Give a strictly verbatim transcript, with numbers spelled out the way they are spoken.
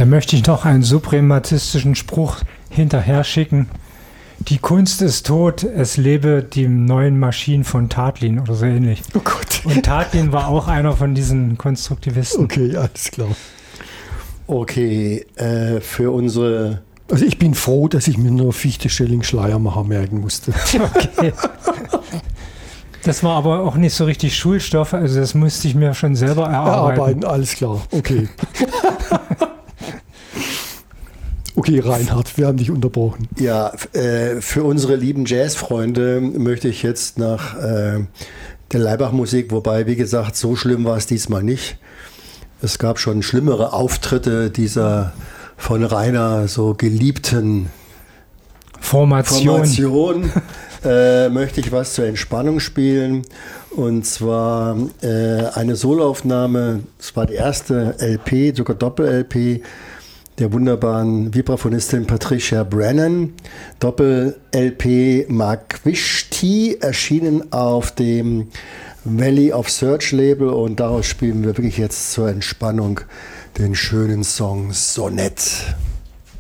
Da möchte ich noch einen suprematistischen Spruch hinterher schicken. Die Kunst ist tot, es lebe die neuen Maschinen von Tatlin oder so ähnlich. Oh Gott. Und Tatlin war auch einer von diesen Konstruktivisten. Okay, alles klar. Okay, äh, für unsere... Also ich bin froh, dass ich mir nur Fichte, Schelling, Schleiermacher merken musste. Okay. Das war aber auch nicht so richtig Schulstoff, also das musste ich mir schon selber erarbeiten. Erarbeiten, alles klar, okay. Okay, Reinhard, wir haben dich unterbrochen. Ja, äh, für unsere lieben Jazzfreunde möchte ich jetzt nach äh, der Laibach-Musik, wobei, wie gesagt, so schlimm war es diesmal nicht. Es gab schon schlimmere Auftritte dieser von Rainer so geliebten Formation. Formation. äh, möchte ich was zur Entspannung spielen. Und zwar äh, eine Soloaufnahme, es war die erste L P, sogar Doppel-L P, der wunderbaren Vibraphonistin Patricia Brennan. Doppel-L P Magwishti, erschienen auf dem Valley of Search Label, und daraus spielen wir wirklich jetzt zur Entspannung den schönen Song Sonett.